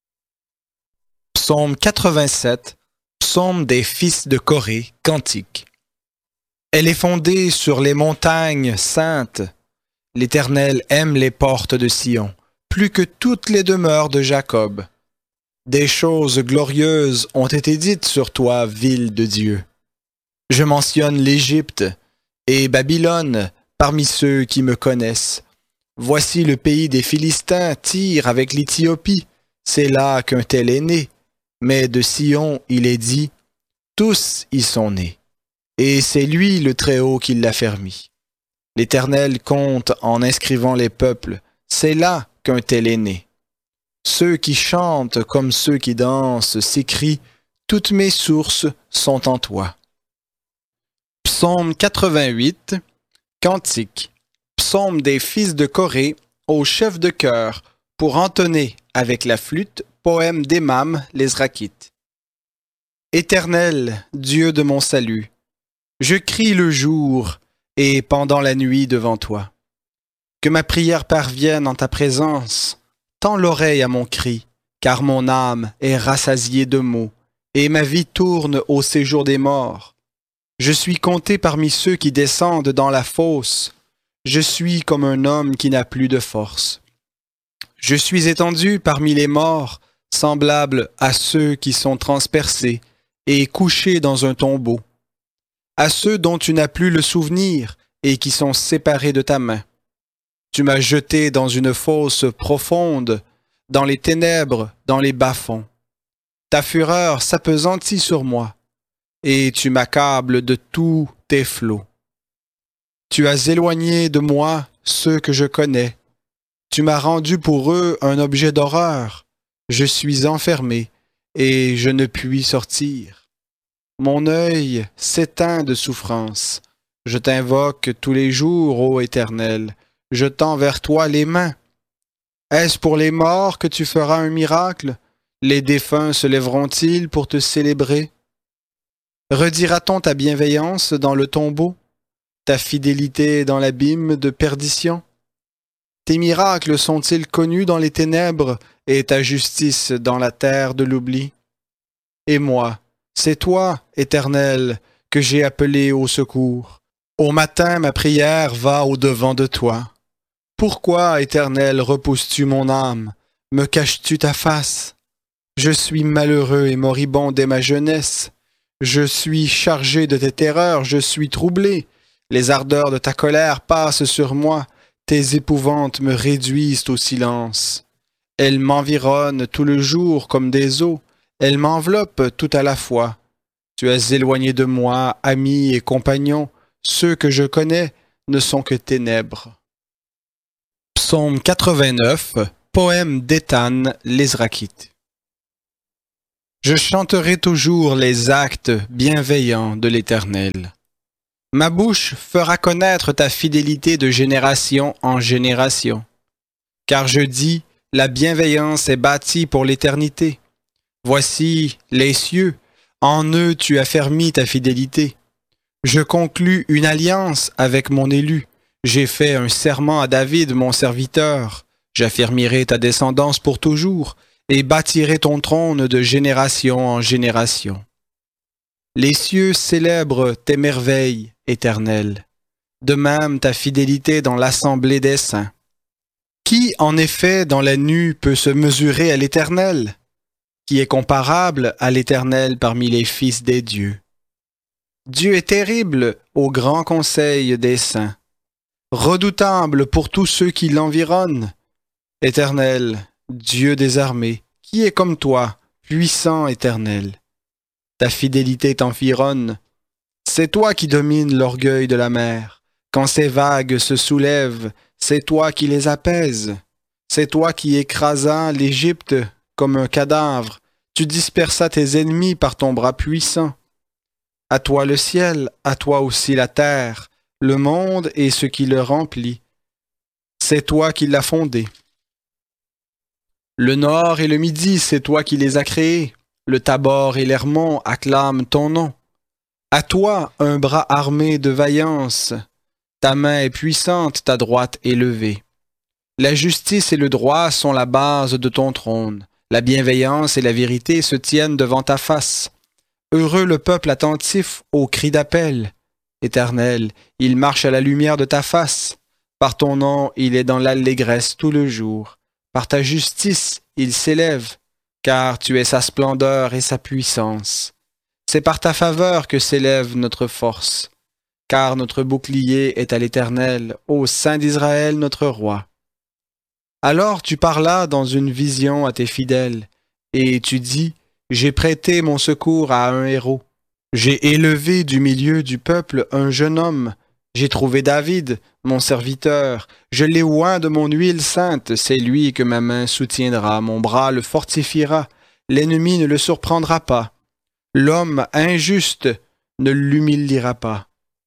Psaume quatre-vingt-sept, psaume des fils de Corée, cantique. Elle est fondée sur les montagnes saintes. L'Éternel aime les portes de Sion, plus que toutes les demeures de Jacob. Des choses glorieuses ont été dites sur toi, ville de Dieu. Je mentionne l'Égypte et Babylone parmi ceux qui me connaissent. Voici le pays des Philistins, Tyr avec l'Éthiopie. C'est là qu'un tel est né. Mais de Sion, il est dit, tous y sont nés. Et c'est lui le Très-Haut qui l'a fermi. L'Éternel compte en inscrivant les peuples. C'est là qu'un tel est né. Ceux qui chantent comme ceux qui dansent s'écrient, toutes mes sources sont en toi. Psaume quatre-vingt-huit, cantique. Psaume des fils de Corée au chef de chœur pour entonner avec la flûte, poème d'Hémam l'Ezrakhite. Éternel, Dieu de mon salut, je crie le jour et pendant la nuit devant toi. Que ma prière parvienne en ta présence, tends l'oreille à mon cri, car mon âme est rassasiée de maux, et ma vie tourne au séjour des morts. Je suis compté parmi ceux qui descendent dans la fosse. Je suis comme un homme qui n'a plus de force. Je suis étendu parmi les morts, semblable à ceux qui sont transpercés et couchés dans un tombeau, à ceux dont tu n'as plus le souvenir et qui sont séparés de ta main. Tu m'as jeté dans une fosse profonde, dans les ténèbres, dans les bas-fonds. Ta fureur s'appesantit sur moi, et tu m'accables de tous tes flots. Tu as éloigné de moi ceux que je connais. Tu m'as rendu pour eux un objet d'horreur. Je suis enfermé, et je ne puis sortir. Mon œil s'éteint de souffrance. Je t'invoque tous les jours, ô Éternel. Je tends vers toi les mains. Est-ce pour les morts que tu feras un miracle? Les défunts se lèveront-ils pour te célébrer? Redira-t-on ta bienveillance dans le tombeau, ta fidélité dans l'abîme de perdition? Tes miracles sont-ils connus dans les ténèbres et ta justice dans la terre de l'oubli? Et moi, c'est toi, Éternel, que j'ai appelé au secours. Au matin, ma prière va au-devant de toi. Pourquoi, Éternel, repousses-tu mon âme? Me caches-tu ta face? Je suis malheureux et moribond dès ma jeunesse. Je suis chargé de tes terreurs, je suis troublé. Les ardeurs de ta colère passent sur moi. Tes épouvantes me réduisent au silence. Elles m'environnent tout le jour comme des eaux. Elles m'enveloppent tout à la fois. Tu as éloigné de moi, amis et compagnons. Ceux que je connais ne sont que ténèbres. Psaume quatre-vingt-neuf, Poème d'Éthan l'Ezrakite. Je chanterai toujours les actes bienveillants de l'Éternel. Ma bouche fera connaître ta fidélité de génération en génération. Car je dis, la bienveillance est bâtie pour l'éternité. Voici les cieux, en eux tu affermis ta fidélité. Je conclus une alliance avec mon élu. J'ai fait un serment à David, mon serviteur. J'affermirai ta descendance pour toujours et bâtirai ton trône de génération en génération. Les cieux célèbrent tes merveilles, Éternel, de même ta fidélité dans l'assemblée des saints. Qui, en effet, dans la nue peut se mesurer à l'Éternel? Qui est comparable à l'Éternel parmi les fils des dieux? Dieu est terrible au grand conseil des saints, redoutable pour tous ceux qui l'environnent. Éternel, Dieu des armées, qui est comme toi, puissant Éternel? Ta fidélité t'environne. C'est toi qui domines l'orgueil de la mer. Quand ces vagues se soulèvent, c'est toi qui les apaises. C'est toi qui écrasas l'Égypte comme un cadavre. Tu dispersas tes ennemis par ton bras puissant. À toi le ciel, à toi aussi la terre, le monde et ce qui le remplit. C'est toi qui l'as fondé. Le nord et le midi, c'est toi qui les as créés. Le Tabor et l'Hermon acclament ton nom. À toi, un bras armé de vaillance. Ta main est puissante, ta droite est levée. La justice et le droit sont la base de ton trône. La bienveillance et la vérité se tiennent devant ta face. Heureux le peuple attentif aux cris d'appel. Éternel, il marche à la lumière de ta face. Par ton nom, il est dans l'allégresse tout le jour. Par ta justice, il s'élève, car tu es sa splendeur et sa puissance. C'est par ta faveur que s'élève notre force, car notre bouclier est à l'Éternel, ô Saint d'Israël, notre roi. Alors tu parlas dans une vision à tes fidèles, et tu dis, j'ai prêté mon secours à un héros. J'ai élevé du milieu du peuple un jeune homme. J'ai trouvé David, mon serviteur. Je l'ai oint de mon huile sainte. C'est lui que ma main soutiendra. Mon bras le fortifiera. L'ennemi ne le surprendra pas. L'homme injuste ne l'humiliera pas.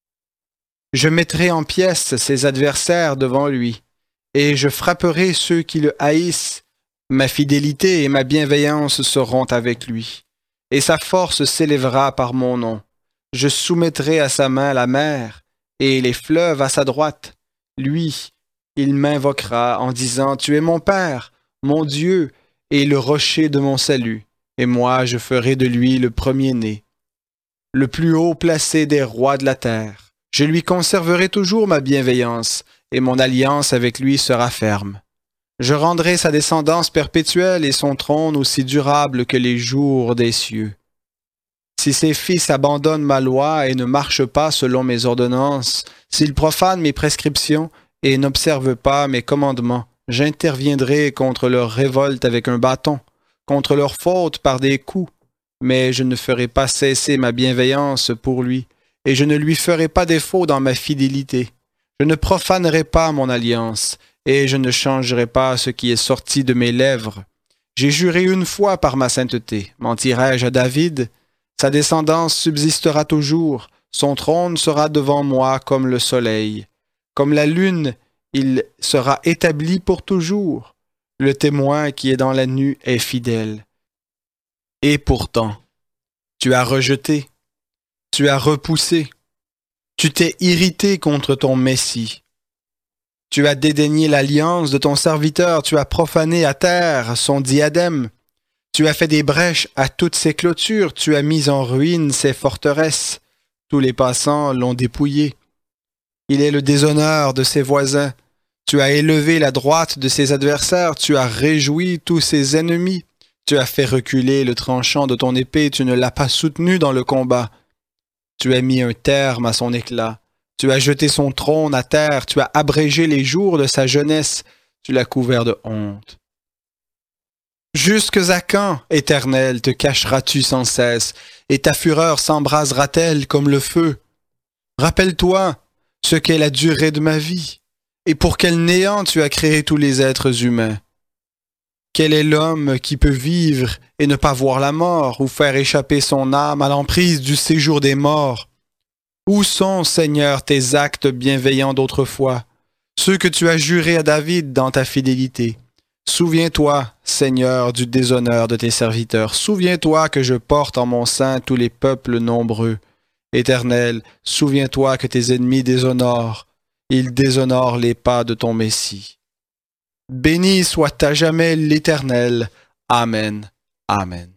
Je mettrai en pièces ses adversaires devant lui, et je frapperai ceux qui le haïssent. Ma fidélité et ma bienveillance seront avec lui, et sa force s'élèvera par mon nom. Je soumettrai à sa main la mer, et les fleuves à sa droite. Lui, il m'invoquera en disant, « Tu es mon Père, mon Dieu, et le rocher de mon salut. » Et moi, je ferai de lui le premier-né, le plus haut placé des rois de la terre. Je lui conserverai toujours ma bienveillance, et mon alliance avec lui sera ferme. Je rendrai sa descendance perpétuelle et son trône aussi durable que les jours des cieux. Si ses fils abandonnent ma loi et ne marchent pas selon mes ordonnances, s'ils profanent mes prescriptions et n'observent pas mes commandements, j'interviendrai contre leur révolte avec un bâton, contre leur faute par des coups, mais je ne ferai pas cesser ma bienveillance pour lui, et je ne lui ferai pas défaut dans ma fidélité. Je ne profanerai pas mon alliance, et je ne changerai pas ce qui est sorti de mes lèvres. J'ai juré une fois par ma sainteté. Mentirai-je à David? Sa descendance subsistera toujours. Son trône sera devant moi comme le soleil. Comme la lune, il sera établi pour toujours. Le témoin qui est dans la nue est fidèle. Et pourtant, tu as rejeté, tu as repoussé, tu t'es irrité contre ton Messie. Tu as dédaigné l'alliance de ton serviteur, tu as profané à terre son diadème. Tu as fait des brèches à toutes ses clôtures, tu as mis en ruine ses forteresses. Tous les passants l'ont dépouillé. Il est le déshonneur de ses voisins. Tu as élevé la droite de ses adversaires, tu as réjoui tous ses ennemis. Tu as fait reculer le tranchant de ton épée, tu ne l'as pas soutenu dans le combat. Tu as mis un terme à son éclat. Tu as jeté son trône à terre, tu as abrégé les jours de sa jeunesse, tu l'as couvert de honte. Jusque à quand, Éternel, te cacheras-tu sans cesse, et ta fureur s'embrasera-t-elle comme le feu? Rappelle-toi ce qu'est la durée de ma vie, et pour quel néant tu as créé tous les êtres humains. Quel est l'homme qui peut vivre et ne pas voir la mort, ou faire échapper son âme à l'emprise du séjour des morts? Où sont, Seigneur, tes actes bienveillants d'autrefois, ceux que tu as jurés à David dans ta fidélité? Souviens-toi, Seigneur, du déshonneur de tes serviteurs. Souviens-toi que je porte en mon sein tous les peuples nombreux. Éternel, souviens-toi que tes ennemis déshonorent. Ils déshonorent les pas de ton Messie. Béni soit à jamais l'Éternel. Amen. Amen.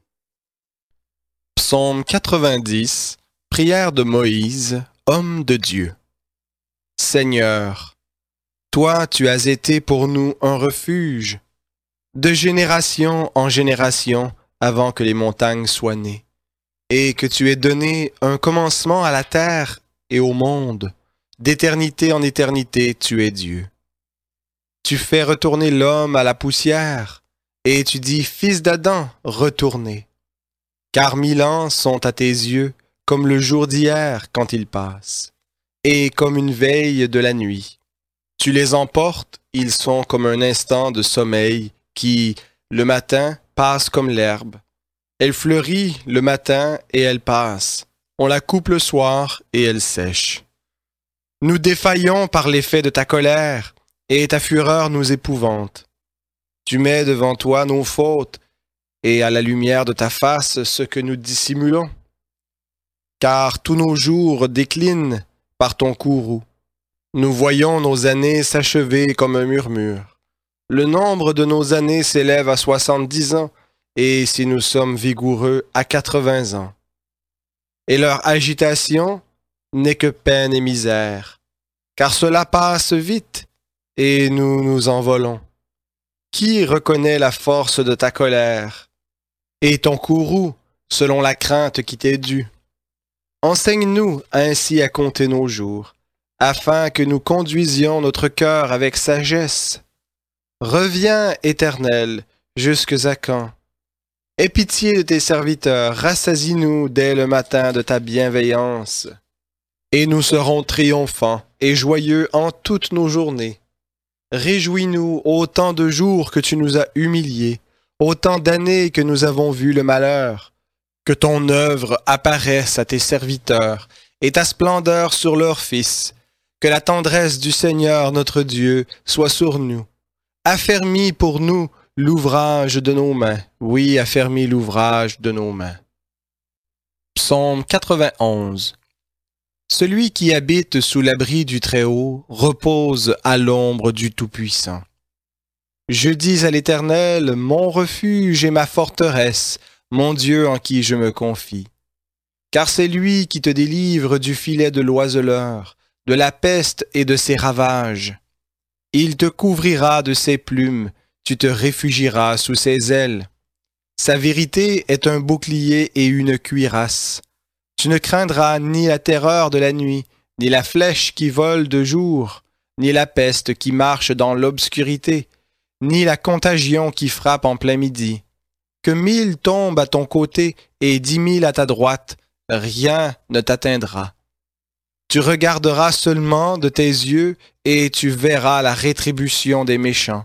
Psaume quatre-vingt-dix, prière de Moïse, homme de Dieu. Seigneur, toi tu as été pour nous un refuge, de génération en génération avant que les montagnes soient nées, et que tu aies donné un commencement à la terre et au monde. D'éternité en éternité, tu es Dieu. Tu fais retourner l'homme à la poussière, et tu dis, fils d'Adam, retournez. Car mille ans sont à tes yeux comme le jour d'hier quand il passe, et comme une veille de la nuit. Tu les emportes, ils sont comme un instant de sommeil qui, le matin, passe comme l'herbe. Elle fleurit le matin et elle passe. On la coupe le soir et elle sèche. Nous défaillons par l'effet de ta colère, et ta fureur nous épouvante. Tu mets devant toi nos fautes, et à la lumière de ta face ce que nous dissimulons. Car tous nos jours déclinent par ton courroux. Nous voyons nos années s'achever comme un murmure. Le nombre de nos années s'élève à soixante-dix ans, et si nous sommes vigoureux, à quatre-vingts ans. Et leur agitation n'est que peine et misère, car cela passe vite, et nous nous envolons. Qui reconnaît la force de ta colère, et ton courroux, selon la crainte qui t'est due? Enseigne-nous ainsi à compter nos jours, afin que nous conduisions notre cœur avec sagesse. Reviens, Éternel, jusques à quand? Aie pitié de tes serviteurs, rassasie-nous dès le matin de ta bienveillance, et nous serons triomphants et joyeux en toutes nos journées. Réjouis-nous autant de jours que tu nous as humiliés, autant d'années que nous avons vu le malheur. Que ton œuvre apparaisse à tes serviteurs, et ta splendeur sur leurs fils. Que la tendresse du Seigneur notre Dieu soit sur nous. Affermis pour nous l'ouvrage de nos mains. Oui, affermis l'ouvrage de nos mains. Psaume quatre-vingt-onze. Celui qui habite sous l'abri du Très-Haut repose à l'ombre du Tout-Puissant. Je dis à l'Éternel, mon refuge et ma forteresse, mon Dieu en qui je me confie. Car c'est lui qui te délivre du filet de l'oiseleur, de la peste et de ses ravages. Il te couvrira de ses plumes, tu te réfugieras sous ses ailes. Sa vérité est un bouclier et une cuirasse. Tu ne craindras ni la terreur de la nuit, ni la flèche qui vole de jour, ni la peste qui marche dans l'obscurité, ni la contagion qui frappe en plein midi. Que mille tombent à ton côté et dix mille à ta droite, rien ne t'atteindra. Tu regarderas seulement de tes yeux et tu verras la rétribution des méchants.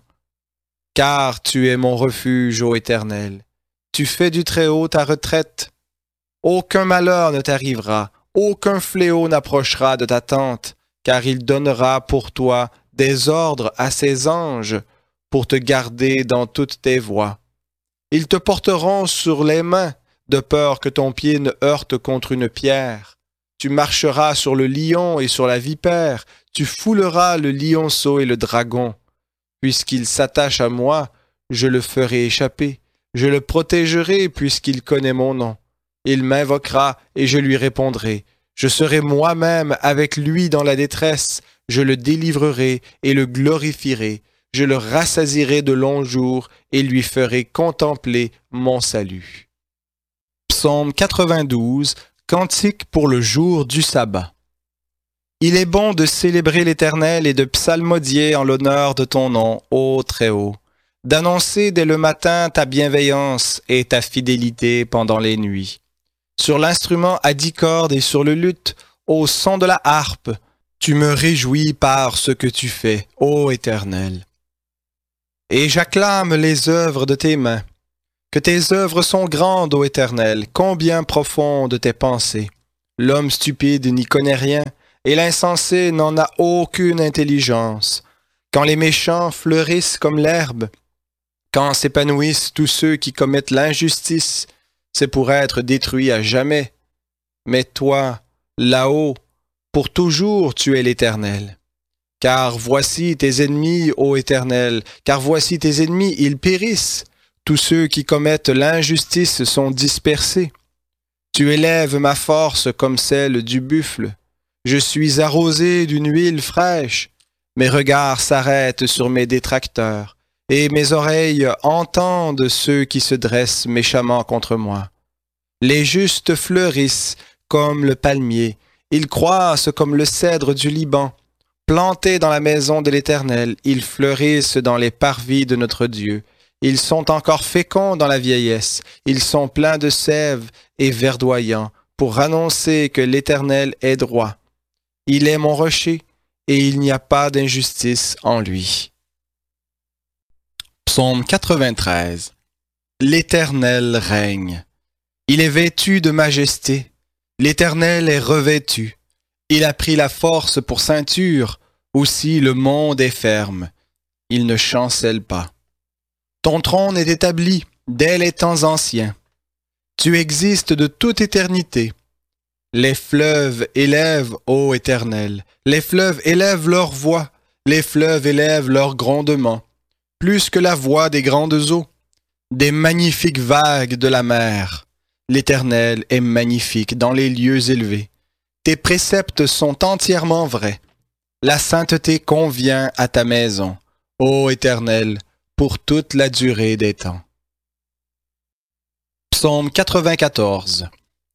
Car tu es mon refuge, ô Éternel. Tu fais du Très-Haut ta retraite. Aucun malheur ne t'arrivera, aucun fléau n'approchera de ta tente, car il donnera pour toi des ordres à ses anges pour te garder dans toutes tes voies. Ils te porteront sur les mains, de peur que ton pied ne heurte contre une pierre. Tu marcheras sur le lion et sur la vipère, tu fouleras le lionceau et le dragon. Puisqu'il s'attache à moi, je le ferai échapper. Je le protégerai puisqu'il connaît mon nom. Il m'invoquera et je lui répondrai. Je serai moi-même avec lui dans la détresse. Je le délivrerai et le glorifierai. Je le rassasierai de longs jours et lui ferai contempler mon salut. Psaume quatre-vingt-douze, cantique pour le jour du sabbat. Il est bon de célébrer l'Éternel et de psalmodier en l'honneur de ton nom, ô Très-Haut, d'annoncer dès le matin ta bienveillance et ta fidélité pendant les nuits. Sur l'instrument à dix cordes et sur le luth, au son de la harpe, tu me réjouis par ce que tu fais, ô Éternel. Et j'acclame les œuvres de tes mains. Que tes œuvres sont grandes, ô Éternel, combien profondes tes pensées. L'homme stupide n'y connaît rien, et l'insensé n'en a aucune intelligence. Quand les méchants fleurissent comme l'herbe, quand s'épanouissent tous ceux qui commettent l'injustice, c'est pour être détruits à jamais. Mais toi, là-haut, pour toujours tu es l'Éternel. Car voici tes ennemis, ô Éternel, car voici tes ennemis, ils périssent. Tous ceux qui commettent l'injustice sont dispersés. Tu élèves ma force comme celle du buffle. Je suis arrosé d'une huile fraîche. Mes regards s'arrêtent sur mes détracteurs, et mes oreilles entendent ceux qui se dressent méchamment contre moi. Les justes fleurissent comme le palmier, ils croissent comme le cèdre du Liban. Plantés dans la maison de l'Éternel, ils fleurissent dans les parvis de notre Dieu. Ils sont encore féconds dans la vieillesse, ils sont pleins de sève et verdoyants, pour annoncer que l'Éternel est droit. Il est mon rocher, et il n'y a pas d'injustice en lui. Psaume quatre-vingt-treize. L'Éternel règne. Il est vêtu de majesté. L'Éternel est revêtu. Il a pris la force pour ceinture. Aussi le monde est ferme. Il ne chancelle pas. Ton trône est établi dès les temps anciens. Tu existes de toute éternité. Les fleuves élèvent, ô Éternel. Les fleuves élèvent leur voix. Les fleuves élèvent leur grondement. Plus que la voix des grandes eaux. Des magnifiques vagues de la mer. L'Éternel est magnifique dans les lieux élevés. Tes préceptes sont entièrement vrais. La sainteté convient à ta maison, ô Éternel, pour toute la durée des temps. Psaume quatre-vingt-quatorze.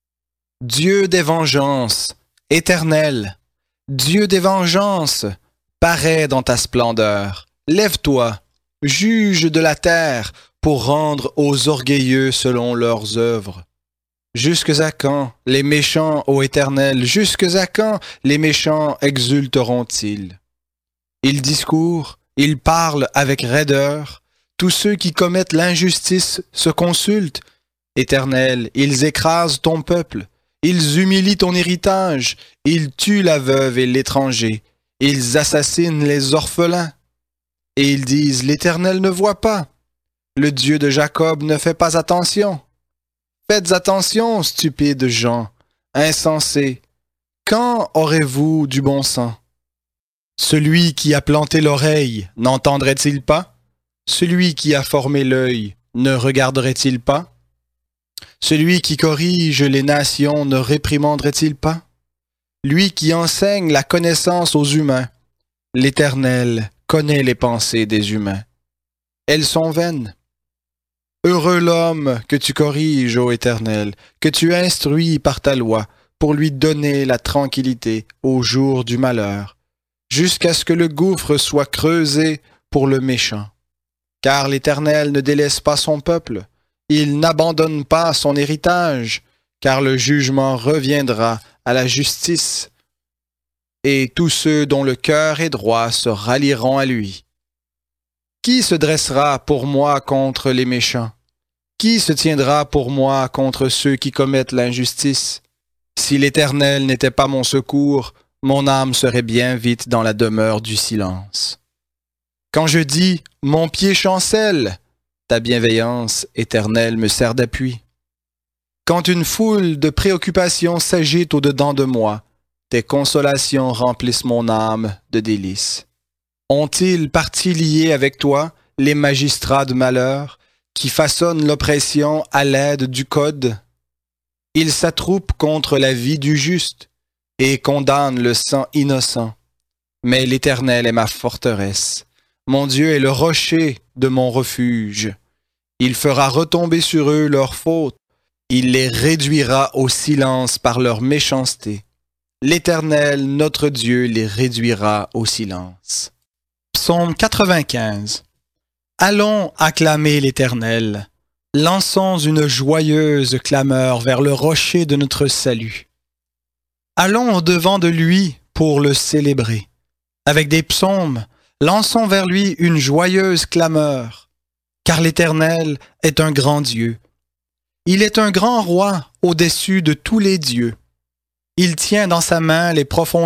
Dieu des vengeances, Éternel, Dieu des vengeances, parais dans ta splendeur. Lève-toi, juge de la terre, pour rendre aux orgueilleux selon leurs œuvres. Jusques à quand les méchants, ô Éternel, jusques à quand les méchants exulteront-ils? Ils discourent, ils parlent avec raideur. Tous ceux qui commettent l'injustice se consultent. Éternel, ils écrasent ton peuple. Ils humilient ton héritage. Ils tuent la veuve et l'étranger. Ils assassinent les orphelins. Et ils disent, l'Éternel ne voit pas. Le Dieu de Jacob ne fait pas attention. Faites attention, stupides gens, insensés. Quand aurez-vous du bon sens? Celui qui a planté l'oreille n'entendrait-il pas? Celui qui a formé l'œil ne regarderait-il pas? Celui qui corrige les nations ne réprimanderait-il pas? Lui qui enseigne la connaissance aux humains, l'Éternel connaît les pensées des humains. Elles sont vaines. Heureux l'homme que tu corriges, ô Éternel, que tu instruis par ta loi, pour lui donner la tranquillité au jour du malheur, jusqu'à ce que le gouffre soit creusé pour le méchant. Car l'Éternel ne délaisse pas son peuple, il n'abandonne pas son héritage, car le jugement reviendra à la justice, et tous ceux dont le cœur est droit se rallieront à lui. Qui se dressera pour moi contre les méchants? Qui se tiendra pour moi contre ceux qui commettent l'injustice? Si l'Éternel n'était pas mon secours, mon âme serait bien vite dans la demeure du silence. Quand je dis « mon pied chancelle », ta bienveillance éternelle me sert d'appui. Quand une foule de préoccupations s'agite au-dedans de moi, tes consolations remplissent mon âme de délices. Ont-ils partie liée avec toi, les magistrats de malheur, qui façonnent l'oppression à l'aide du code? Ils s'attroupent contre la vie du juste et condamnent le sang innocent. Mais l'Éternel est ma forteresse. Mon Dieu est le rocher de mon refuge. Il fera retomber sur eux leurs fautes. Il les réduira au silence par leur méchanceté. L'Éternel, notre Dieu, les réduira au silence. Psaume quatre-vingt-quinze. Allons acclamer l'Éternel. Lançons une joyeuse clameur vers le rocher de notre salut. Allons au-devant de lui pour le célébrer. Avec des psaumes, Lançons vers lui une joyeuse clameur, car l'Éternel est un grand Dieu. Il est un grand roi au-dessus de tous les dieux. Il tient dans sa main les profondeurs